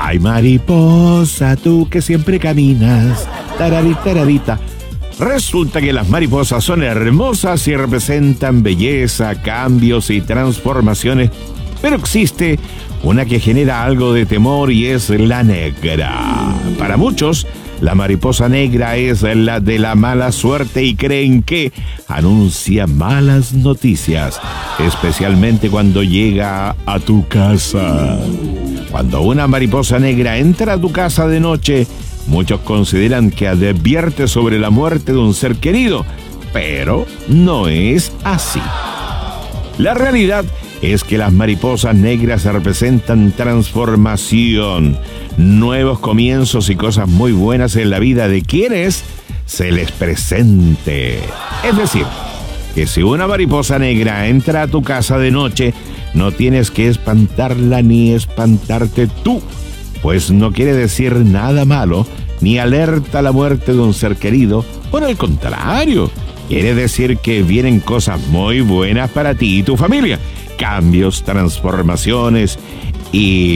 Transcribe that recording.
Ay, mariposa, tú que siempre caminas, tararita, tararita. Resulta que las mariposas son hermosas y representan belleza, cambios y transformaciones, pero existe una que genera algo de temor y es la negra. Para muchos, la mariposa negra es la de la mala suerte y creen que anuncia malas noticias, especialmente cuando llega a tu casa. Cuando una mariposa negra entra a tu casa de noche, muchos consideran que advierte sobre la muerte de un ser querido, pero no es así. La realidad es que las mariposas negras representan transformación, nuevos comienzos y cosas muy buenas en la vida de quienes se les presente. Es decir, que si una mariposa negra entra a tu casa de noche, no tienes que espantarla ni espantarte tú, pues no quiere decir nada malo, ni alerta a la muerte de un ser querido. Por el contrario, quiere decir que vienen cosas muy buenas para ti y tu familia, cambios, transformaciones y